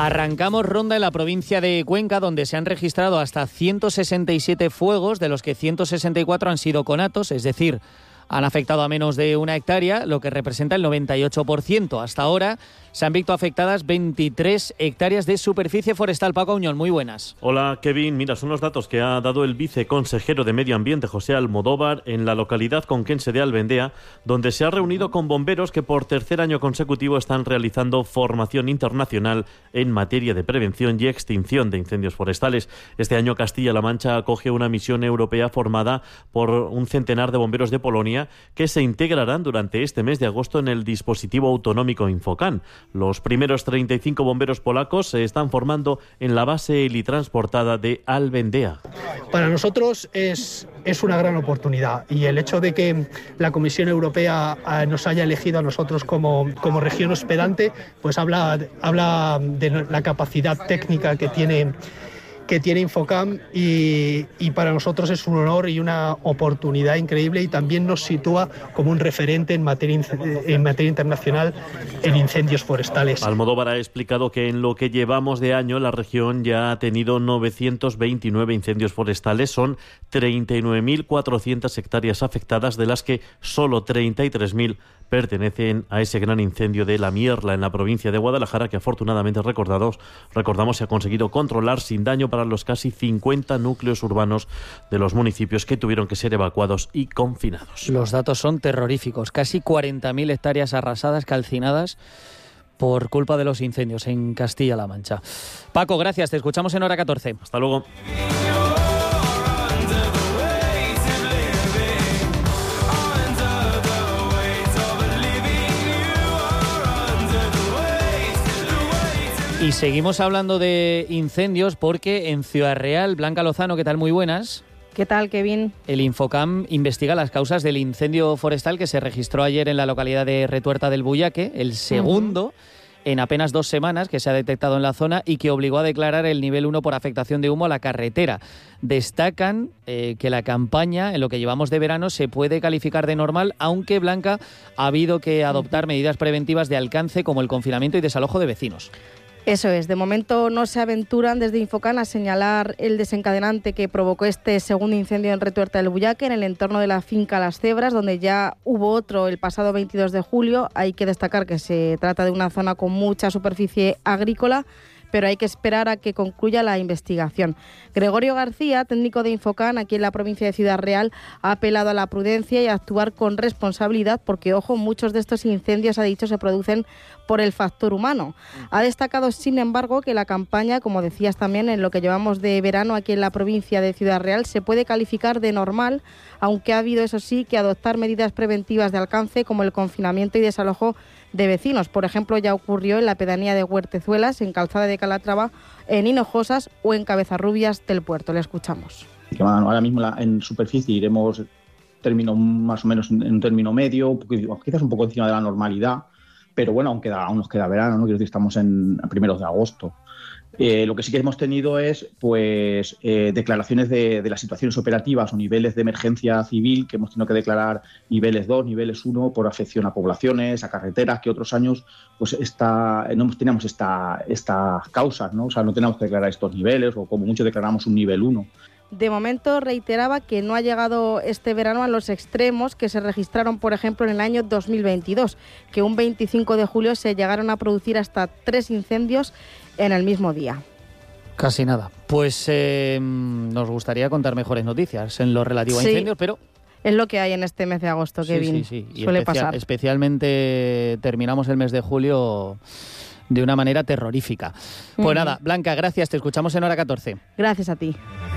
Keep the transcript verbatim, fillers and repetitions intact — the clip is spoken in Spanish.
Arrancamos ronda en la provincia de Cuenca, donde se han registrado hasta ciento sesenta y siete fuegos, de los que ciento sesenta y cuatro han sido conatos, es decir, han afectado a menos de una hectárea, lo que representa el noventa y ocho por ciento. Hasta ahora se han visto afectadas veintitrés hectáreas de superficie forestal. Paco Auñón, muy buenas. Hola, Kevin. Mira, son los datos que ha dado el viceconsejero de Medio Ambiente, José Almodóvar, en la localidad conquense de Albendea, donde se ha reunido con bomberos que por tercer año consecutivo están realizando formación internacional en materia de prevención y extinción de incendios forestales. Este año Castilla-La Mancha acoge una misión europea formada por un centenar de bomberos de Polonia que se integrarán durante este mes de agosto en el dispositivo autonómico Infocam. Los primeros treinta y cinco bomberos polacos se están formando en la base helitransportada de Albendea. Para nosotros es, es una gran oportunidad, y el hecho de que la Comisión Europea nos haya elegido a nosotros como, como región hospedante, pues habla, habla de la capacidad técnica que tiene que tiene Infocam, y, y para nosotros es un honor y una oportunidad increíble, y también nos sitúa como un referente en materia, en materia internacional en incendios forestales. Almodóvar ha explicado que en lo que llevamos de año la región ya ha tenido novecientos veintinueve incendios forestales, son treinta y nueve mil cuatrocientas hectáreas afectadas, de las que solo treinta y tres mil pertenecen a ese gran incendio de La Mierla en la provincia de Guadalajara, que afortunadamente recordamos, recordamos se ha conseguido controlar sin daño para los casi cincuenta núcleos urbanos de los municipios que tuvieron que ser evacuados y confinados. Los datos son terroríficos, casi cuarenta mil hectáreas arrasadas, calcinadas por culpa de los incendios en Castilla-La Mancha. Paco, gracias, te escuchamos en Hora catorce. Hasta luego. Y seguimos hablando de incendios porque en Ciudad Real, Blanca Lozano, ¿qué tal? Muy buenas. ¿Qué tal, Kevin? El Infocam investiga las causas del incendio forestal que se registró ayer en la localidad de Retuerta del Buyaque, el segundo uh-huh. en apenas dos semanas que se ha detectado en la zona y que obligó a declarar el nivel uno por afectación de humo a la carretera. Destacan eh, que la campaña, en lo que llevamos de verano, se puede calificar de normal, aunque, Blanca, ha habido que adoptar medidas preventivas de alcance como el confinamiento y desalojo de vecinos. Eso es, de momento no se aventuran desde Infocam a señalar el desencadenante que provocó este segundo incendio en Retuerta del Buyaque, en el entorno de la finca Las Cebras, donde ya hubo otro el pasado veintidós de julio. Hay que destacar que se trata de una zona con mucha superficie agrícola, pero hay que esperar a que concluya la investigación. Gregorio García, técnico de Infocam aquí en la provincia de Ciudad Real, ha apelado a la prudencia y a actuar con responsabilidad porque, ojo, muchos de estos incendios, ha dicho, se producen por el factor humano. Ha destacado, sin embargo, que la campaña, como decías también, en lo que llevamos de verano aquí en la provincia de Ciudad Real, se puede calificar de normal, aunque ha habido, eso sí, que adoptar medidas preventivas de alcance como el confinamiento y desalojo de vecinos. Por ejemplo, ya ocurrió en la pedanía de Huertezuelas, en Calzada de Calatrava, en Hinojosas o en Cabezarrubias del Puerto. Le escuchamos. Ahora mismo en superficie iremos término más o menos en un término medio, quizás un poco encima de la normalidad, pero bueno, aún, queda, aún nos queda verano, ¿no? Quiero decir, estamos en a primeros de agosto. Eh, lo que sí que hemos tenido es pues eh, declaraciones de, de las situaciones operativas o niveles de emergencia civil, que hemos tenido que declarar niveles dos, niveles uno por afección a poblaciones, a carreteras, que otros años pues esta, no teníamos esta, estas causas, ¿no? O sea, no teníamos que declarar estos niveles, o como mucho declaramos un nivel uno. De momento reiteraba que no ha llegado este verano a los extremos que se registraron, por ejemplo, en el año dos mil veintidós, que un veinticinco de julio se llegaron a producir hasta tres incendios en el mismo día. Casi nada. Pues eh, nos gustaría contar mejores noticias en lo relativo a sí. incendios, pero... Es lo que hay en este mes de agosto, Kevin. Sí, sí, sí. Y suele especia- pasar. Especialmente terminamos el mes de julio de una manera terrorífica. Pues mm. nada, Blanca, gracias. Te escuchamos en Hora catorce. Gracias a ti.